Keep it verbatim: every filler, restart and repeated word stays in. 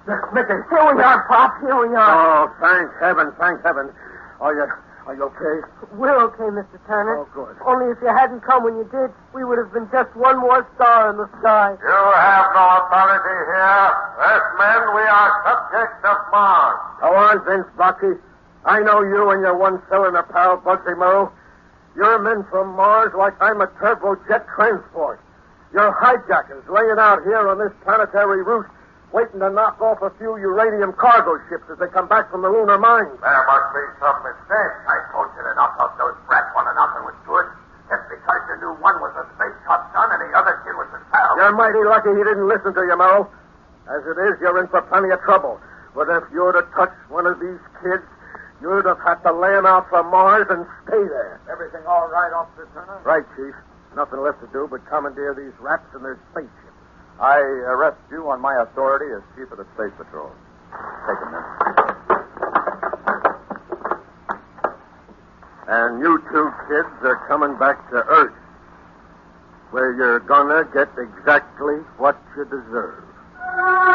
Mickey. Here we are, Pop. Here we are. Oh, thank heaven, thank heaven. Are you, are you okay? We're okay, Mister Turner. Oh, good. Only if you hadn't come when you did, we would have been just one more star in the sky. You have no authority here. As men, we are subjects of Mars. Go on, Vince Bucky. I know you and your one-cylinder pal, Bugsy Morrow. You're men from Mars like I'm a turbojet transport. You're hijackers laying out here on this planetary route, waiting to knock off a few uranium cargo ships as they come back from the lunar mines. There must be some mistake. I told you to knock off those brats while nothing was good. Just because you knew one was a space cop son and the other kid was his pal. You're mighty lucky he didn't listen to you, Morrow. As it is, you're in for plenty of trouble. But if you were to touch one of these kids, you'd have had to lay him out from Mars and stay there. Everything all right, Officer Turner? Right, Chief. Nothing left to do but commandeer these rats and their spaceship. I arrest you on my authority as Chief of the Space Patrol. Take him, then. And you two kids are coming back to Earth, where you're gonna get exactly what you deserve.